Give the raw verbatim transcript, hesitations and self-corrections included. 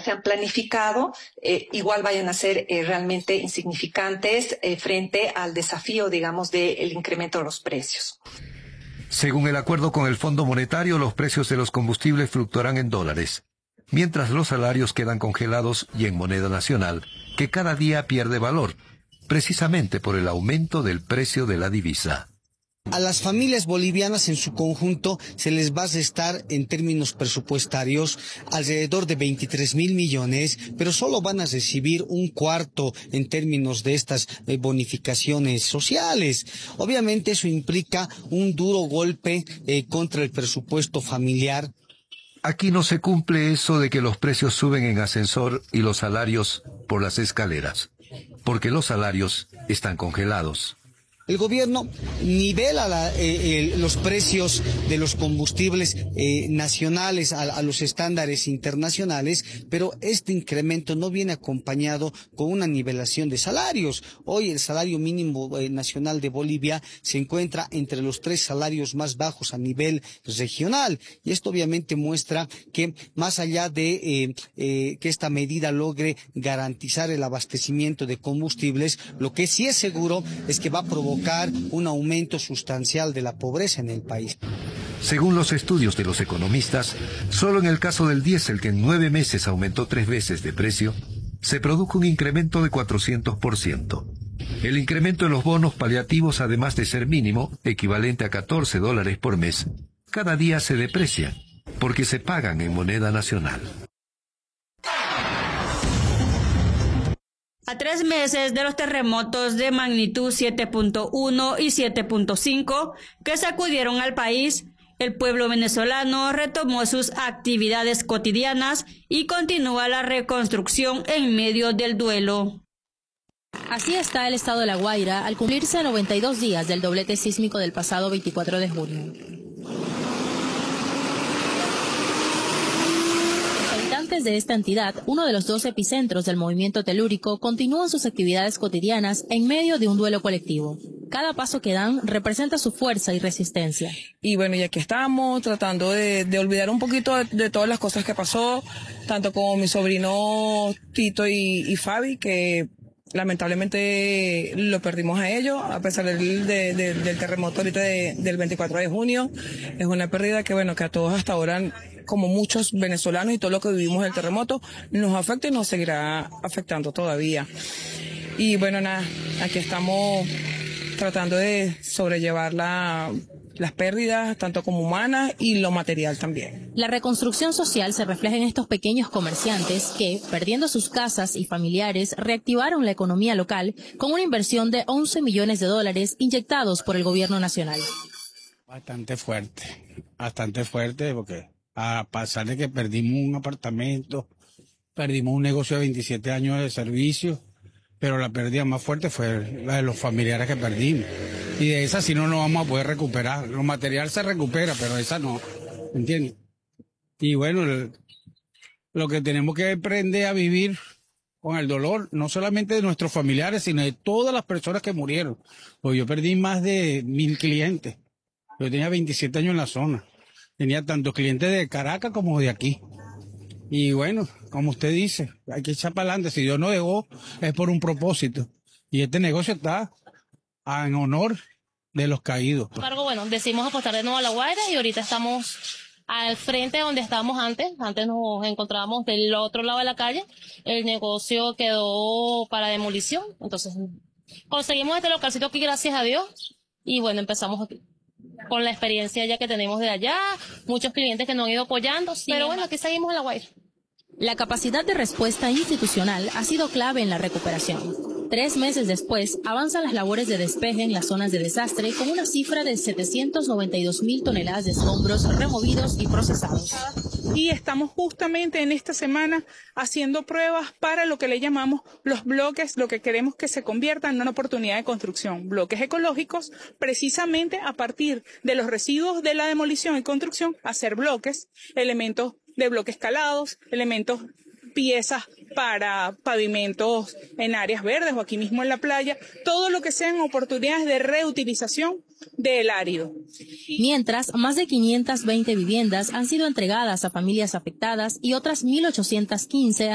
se han planificado, eh, igual vayan a ser eh, realmente insignificantes eh, frente al desafío, digamos, del incremento de los precios. Según el acuerdo con el Fondo Monetario, los precios de los combustibles fluctuarán en dólares, mientras los salarios quedan congelados y en moneda nacional, que cada día pierde valor, precisamente por el aumento del precio de la divisa. A las familias bolivianas en su conjunto se les va a restar en términos presupuestarios alrededor de veintitrés mil millones, pero solo van a recibir un cuarto en términos de estas eh, bonificaciones sociales. Obviamente eso implica un duro golpe eh, contra el presupuesto familiar. Aquí no se cumple eso de que los precios suben en ascensor y los salarios por las escaleras, porque los salarios están congelados. El gobierno nivela la, eh, eh, los precios de los combustibles eh, nacionales a, a los estándares internacionales, pero este incremento no viene acompañado con una nivelación de salarios. Hoy el salario mínimo eh, nacional de Bolivia se encuentra entre los tres salarios más bajos a nivel regional, y esto obviamente muestra que más allá de eh, eh, que esta medida logre garantizar el abastecimiento de combustibles, lo que sí es seguro es que va a provocar un aumento sustancial de la pobreza en el país. Según los estudios de los economistas, solo en el caso del diésel, que en nueve meses aumentó tres veces de precio, se produjo un incremento de cuatrocientos por ciento. El incremento de los bonos paliativos, además de ser mínimo, equivalente a catorce dólares por mes, cada día se deprecian, porque se pagan en moneda nacional. A tres meses de los terremotos de magnitud siete punto uno y siete punto cinco que sacudieron al país, el pueblo venezolano retomó sus actividades cotidianas y continúa la reconstrucción en medio del duelo. Así está el estado de La Guaira al cumplirse noventa y dos días del doblete sísmico del pasado veinticuatro de junio. Habitantes de esta entidad, uno de los dos epicentros del movimiento telúrico, continúan sus actividades cotidianas en medio de un duelo colectivo. Cada paso que dan representa su fuerza y resistencia. Y bueno, y aquí estamos tratando de, de olvidar un poquito de, de todas las cosas que pasó, tanto como mi sobrino Tito y, y Fabi, que lamentablemente lo perdimos a ellos, a pesar del, de, de, del terremoto ahorita de, del veinticuatro de junio. Es una pérdida que, bueno, que a todos hasta ahora, como muchos venezolanos y todo lo que vivimos del terremoto, nos afecta y nos seguirá afectando todavía. Y bueno, nada, aquí estamos tratando de sobrellevar la, las pérdidas, tanto como humanas y lo material también. La reconstrucción social se refleja en estos pequeños comerciantes que, perdiendo sus casas y familiares, reactivaron la economía local con una inversión de once millones de dólares inyectados por el gobierno nacional. Bastante fuerte, bastante fuerte, porque a pesar de que perdimos un apartamento, perdimos un negocio de veintisiete años de servicio, pero la pérdida más fuerte fue la de los familiares que perdimos. Y de esa sí no nos vamos a poder recuperar. Lo material se recupera, pero esa no, ¿entiendes? Y bueno, el, lo que tenemos que aprender a vivir con el dolor, no solamente de nuestros familiares, sino de todas las personas que murieron. Pues yo perdí más de mil clientes. Yo tenía veintisiete años en la zona. Tenía tantos clientes de Caracas como de aquí. Y bueno, como usted dice, hay que echar para adelante. Si Dios nos dejó, es por un propósito. Y este negocio está en honor de los caídos. Sin embargo, bueno, decidimos apostar de nuevo a La Guaira y ahorita estamos al frente de donde estábamos antes. Antes nos encontrábamos del otro lado de la calle. El negocio quedó para demolición. Entonces, conseguimos este localcito aquí, gracias a Dios. Y bueno, empezamos aquí con la experiencia ya que tenemos de allá, muchos clientes que nos han ido apoyando, sí, pero bueno, aquí seguimos en La Guaira. La capacidad de respuesta institucional ha sido clave en la recuperación. Tres meses después, avanzan las labores de despeje en las zonas de desastre con una cifra de setecientos noventa y dos mil toneladas de escombros removidos y procesados. Y estamos justamente en esta semana haciendo pruebas para lo que le llamamos los bloques, lo que queremos que se convierta en una oportunidad de construcción. Bloques ecológicos, precisamente a partir de los residuos de la demolición y construcción, hacer bloques, elementos de bloques escalados, elementos, piezas para pavimentos en áreas verdes o aquí mismo en la playa, todo lo que sean oportunidades de reutilización del árido. Mientras, más de quinientas veinte viviendas han sido entregadas a familias afectadas y otras mil ochocientas quince